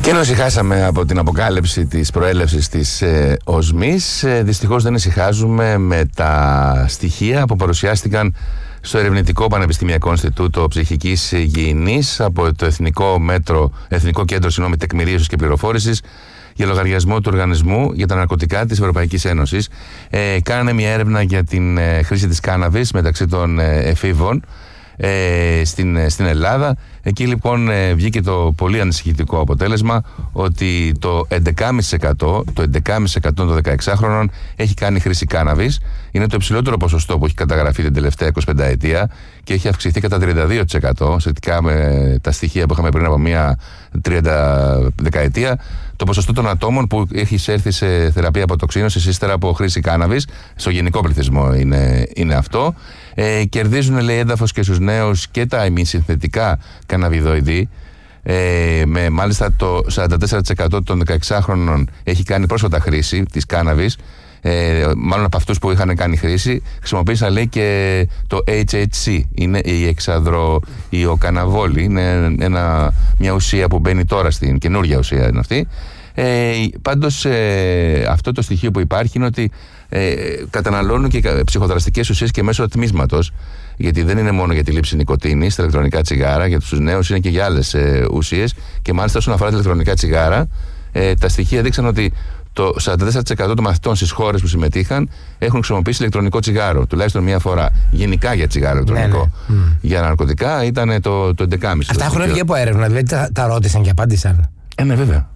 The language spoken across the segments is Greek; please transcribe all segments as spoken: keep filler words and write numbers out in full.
Και ενώ ησυχάσαμε από την αποκάλυψη της προέλευσης της ε, οσμής, ε, δυστυχώς δεν ησυχάζουμε με τα στοιχεία που παρουσιάστηκαν στο Ερευνητικό Πανεπιστημιακό Ινστιτούτο Ψυχικής Υγιεινής από το Εθνικό, Μέτρο, Εθνικό Κέντρο Συνόμη Τεκμηρίωσης και Πληροφόρησης για λογαριασμό του Οργανισμού για τα Ναρκωτικά της Ευρωπαϊκής Ένωσης. Ε, κάνανε μια έρευνα για την ε, χρήση της κάναβης μεταξύ των ε, εφήβων Ε, στην, στην Ελλάδα. Εκεί λοιπόν ε, βγήκε το πολύ ανησυχητικό αποτέλεσμα ότι το έντεκα κόμμα πέντε τοις εκατό, το έντεκα κόμμα πέντε τοις εκατό των δεκαεξάχρονων έχει κάνει χρήση κάναβης. Είναι το υψηλότερο ποσοστό που έχει καταγραφεί την τελευταία εικοσιπενταετία και έχει αυξηθεί κατά τριάντα δύο τοις εκατό σχετικά με τα στοιχεία που είχαμε πριν από μια τριάντα δεκαετία. Το ποσοστό των ατόμων που έχει εισέλθει σε θεραπεία αποτοξίνωσης ύστερα από χρήση κάναβης, στο γενικό πληθυσμό είναι, είναι αυτό. Ε, κερδίζουν, λέει, έδαφος και στους νέους και τα ημισυνθετικά καναβιδοειδή. Ε, με, μάλιστα το σαράντα τέσσερα τοις εκατό των δεκαεξάχρονων έχει κάνει πρόσφατα χρήση της κάναβης. Ε, μάλλον από αυτούς που είχαν κάνει χρήση χρησιμοποίησαν, λέει, και το έιτς έιτς σι, είναι η εξαδροϊοκαναβόλη, είναι ένα, μια ουσία που μπαίνει τώρα στην καινούργια ουσία είναι αυτή. Ε, πάντως ε, αυτό το στοιχείο που υπάρχει είναι ότι ε, καταναλώνουν και ψυχοδραστικές ουσίες και μέσω τμίσματος, γιατί δεν είναι μόνο για τη λήψη νικοτίνης στα ηλεκτρονικά τσιγάρα, για τους νέους είναι και για άλλες ε, ουσίες. Και μάλιστα όσον αφορά τα ηλεκτρονικά τσιγάρα, ε, τα στοιχεία δείξαν ότι το σαράντα τέσσερα τοις εκατό των μαθητών στις χώρες που συμμετείχαν έχουν χρησιμοποιήσει ηλεκτρονικό τσιγάρο τουλάχιστον μία φορά. Γενικά για τσιγάρο ηλεκτρονικό. Ναι, ναι. Mm. Για ναρκωτικά ήταν το, το έντεκα κόμμα πέντε τοις εκατό. Αυτά έχουν βγει από έρευνα, δηλαδή τα, τα ρώτησαν και απάντησαν. Ε, ναι, βέβαια.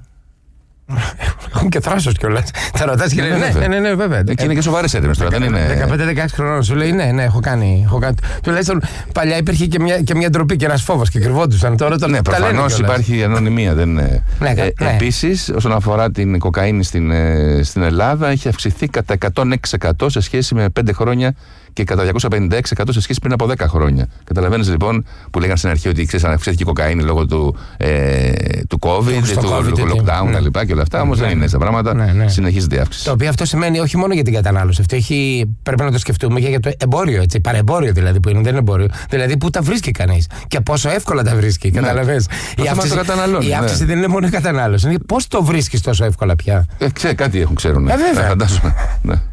Έχουν και θράσος κιόλας. Τα ρωτάς και λέει ναι, ναι, ναι, ναι, βέβαια. Και είναι και σοβαρές έρευνες τώρα. δεκαπέντε δεκαέξι χρονών σου λέει ναι, ναι, έχω κάνει. Έχω κάνει. Τουλάχιστον παλιά υπήρχε και μια, και μια ντροπή και ένας φόβος και κρυβόντουσαν. Τώρα το, ναι, προφανώς υπάρχει ανωνυμία. Δεν, ναι, ε, ναι. Επίσης, όσον αφορά την κοκαίνη στην, στην Ελλάδα, έχει αυξηθεί κατά εκατόν έξι τοις εκατό σε σχέση με πέντε χρόνια και κατά διακόσια πενήντα έξι τοις εκατό σε σχέση πριν από δέκα χρόνια. Καταλαβαίνεις λοιπόν που λέγανε στην αρχή ότι ξέρεις, αυξήθηκε η κοκαίνη λόγω του, ε, του COVID, του, COVID, του lockdown ναι. κλπ. Και όλα αυτά. Όμως ναι, δεν είναι στα πράγματα. Ναι, ναι. Συνεχίζεται η αύξηση. Το οποίο αυτό σημαίνει όχι μόνο για την κατανάλωση. Αυτό έχει, πρέπει να το σκεφτούμε και για το εμπόριο. Έτσι, παρεμπόριο δηλαδή που είναι, δεν είναι εμπόριο. Δηλαδή που τα βρίσκει κανείς και πόσο εύκολα τα βρίσκει. Ναι. Καταλαβαίνεις. Η αύξηση, η αύξηση ναι. δεν είναι μόνο η κατανάλωση. Πώς το βρίσκεις τόσο εύκολα πια. Ε, ξέρει, κάτι έχουν ξέρουν. Ε, βέβαια. Φαντάζομαι. Ναι.